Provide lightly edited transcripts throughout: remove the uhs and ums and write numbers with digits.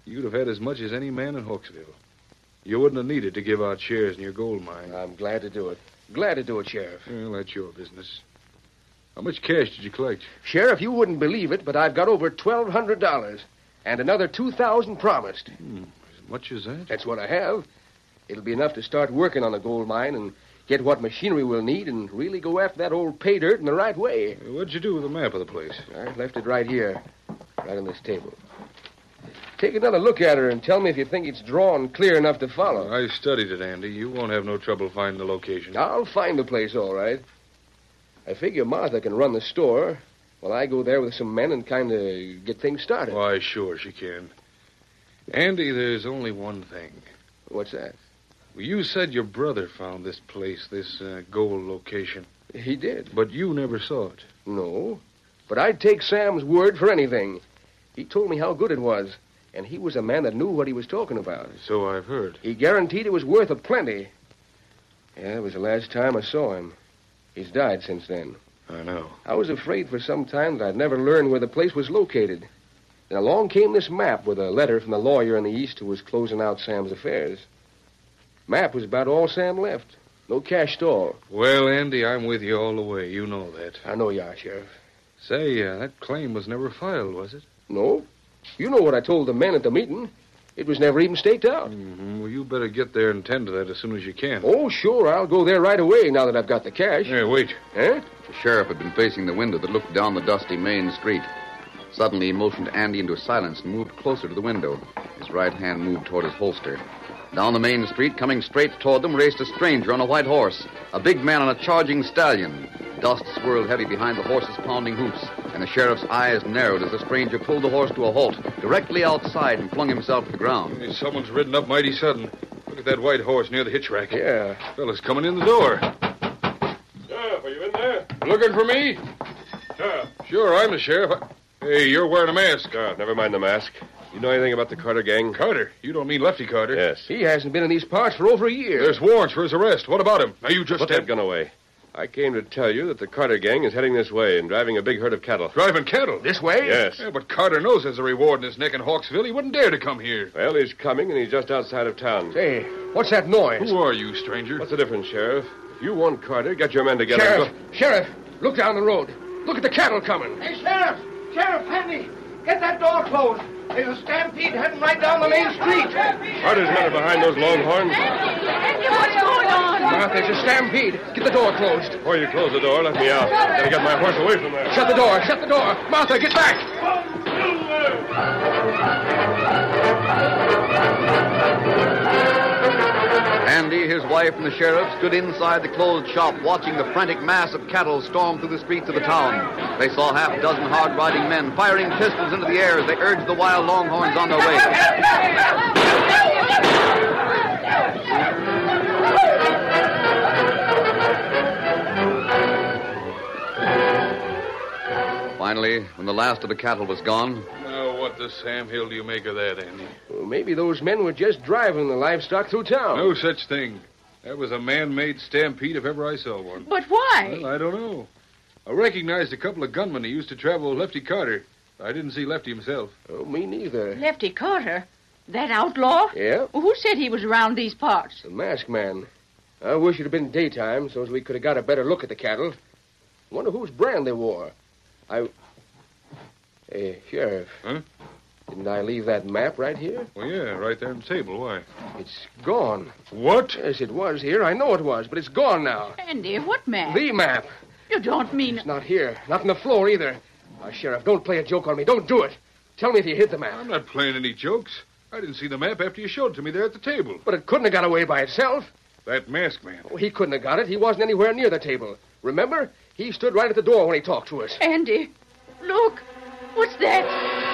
you'd have had as much as any man in Hawksville. You wouldn't have needed to give out shares in your gold mine. I'm glad to do it. Glad to do it, Sheriff. Well, that's your business. How much cash did you collect? Sheriff, you wouldn't believe it, but I've got over $1,200 and another $2,000 promised. As much as that? That's what I have. It'll be enough to start working on the gold mine and get what machinery we'll need and really go after that old pay dirt in the right way. What'd you do with the map of the place? I left it right here, right on this table. Take another look at her and tell me if you think it's drawn clear enough to follow. I studied it, Andy. You won't have no trouble finding the location. I'll find the place, all right. I figure Martha can run the store while I go there with some men and kind of get things started. Why, sure she can. Andy, there's only one thing. What's that? Well, you said your brother found this place, this gold location. He did. But you never saw it. No. But I'd take Sam's word for anything. He told me how good it was. And he was a man that knew what he was talking about. So I've heard. He guaranteed it was worth a plenty. Yeah, it was the last time I saw him. He's died since then. I know. I was afraid for some time that I'd never learn where the place was located. Then along came this map with a letter from the lawyer in the East who was closing out Sam's affairs. Map was about all Sam left. No cash at all. Well, Andy, I'm with you all the way. You know that. I know you are, Sheriff. Say, that claim was never filed, was it? No. You know what I told the men at the meeting. It was never even staked out. Mm-hmm. Well, you better get there and tend to that as soon as you can. Oh, sure. I'll go there right away now that I've got the cash. Hey, wait. Huh? The sheriff had been facing the window that looked down the dusty main street. Suddenly, he motioned Andy into silence and moved closer to the window. His right hand moved toward his holster. Down the main street, coming straight toward them, raced a stranger on a white horse. A big man on a charging stallion. Dust swirled heavy behind the horse's pounding hoofs, and the sheriff's eyes narrowed as the stranger pulled the horse to a halt, directly outside, and flung himself to the ground. Hey, someone's ridden up mighty sudden. Look at that white horse near the hitch rack. Yeah. Fella's coming in the door. Sheriff, are you in there? Looking for me? Sheriff. Sure, I'm the sheriff. Hey, you're wearing a mask. Never mind the mask. You know anything about the Carter gang? Carter? You don't mean Lefty Carter? Yes. He hasn't been in these parts for over a year. There's warrants for his arrest. What about him? Now, you just... Put that gun away. I came to tell you that the Carter gang is heading this way and driving a big herd of cattle. Driving cattle? This way? Yes. Yeah, but Carter knows there's a reward in his neck in Hawksville. He wouldn't dare to come here. Well, he's coming, and he's just outside of town. Say, what's that noise? Who are you, stranger? What's the difference, Sheriff? If you want Carter, get your men together. Sheriff, look down the road. Look at the cattle coming. Hey, Sheriff! Sheriff, Henry! Get that door closed. There's a stampede heading right down the main street. Carter's men are behind those longhorns. Andy, what's going on? There's a stampede. Get the door closed. Before you close the door, let me out. Gotta get my horse away from there. Shut the door. Shut the door. Martha, get back. Andy, his wife, and the sheriff stood inside the closed shop watching the frantic mass of cattle storm through the streets of the town. They saw half a dozen hard-riding men firing pistols into the air as they urged the wild longhorns on their way. Finally, when the last of the cattle was gone... Now, what the Sam Hill do you make of that, Andy? Well, maybe those men were just driving the livestock through town. No such thing. That was a man-made stampede if ever I saw one. But why? Well, I don't know. I recognized a couple of gunmen who used to travel with Lefty Carter. I didn't see Lefty himself. Oh, me neither. Lefty Carter? That outlaw? Yeah. Who said he was around these parts? The masked man. I wish it had been daytime so as we could have got a better look at the cattle. Wonder whose brand they wore. Hey, Sheriff. Huh? Didn't I leave that map right here? Well, yeah, right there on the table. Why? It's gone. What? Yes, it was here. I know it was, but it's gone now. Andy, what map? The map. You don't mean... It's not here. Not on the floor either. Now, Sheriff, don't play a joke on me. Don't do it. Tell me if you hid the map. I'm not playing any jokes. I didn't see the map after you showed it to me there at the table. But it couldn't have got away by itself. That masked man. Oh, he couldn't have got it. He wasn't anywhere near the table. Remember? He stood right at the door when he talked to us. Andy, look. What's that?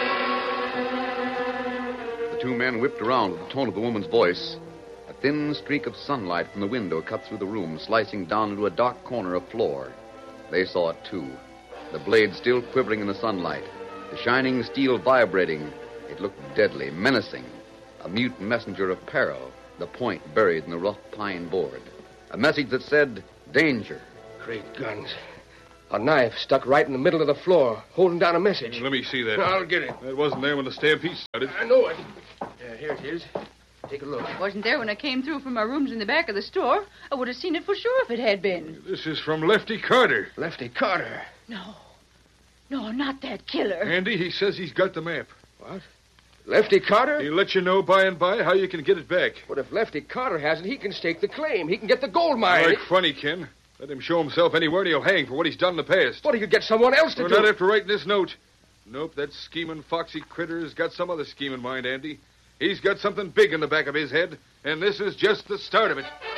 The two men whipped around with the tone of the woman's voice. A thin streak of sunlight from the window cut through the room, slicing down into a dark corner of floor. They saw it, too. The blade still quivering in the sunlight. The shining steel vibrating. It looked deadly, menacing. A mute messenger of peril. The point buried in the rough pine board. A message that said, danger. Great guns. A knife stuck right in the middle of the floor, holding down a message. Let me see that. I'll get it. That wasn't there when the stampede started. I know it. Here it is. Take a look. Wasn't there when I came through from my rooms in the back of the store. I would have seen it for sure if it had been. This is from Lefty Carter. Lefty Carter. No. No, not that killer. Andy, he says he's got the map. What? Lefty Carter? He'll let you know by and by how you can get it back. But if Lefty Carter has it, he can stake the claim. He can get the gold mine. Like funny, Ken. Let him show himself anywhere and he'll hang for what he's done in the past. What, he could get someone else to We're do not it. after writing this note. Nope, that scheming, foxy critter has got some other scheme in mind, Andy. He's got something big in the back of his head, and this is just the start of it.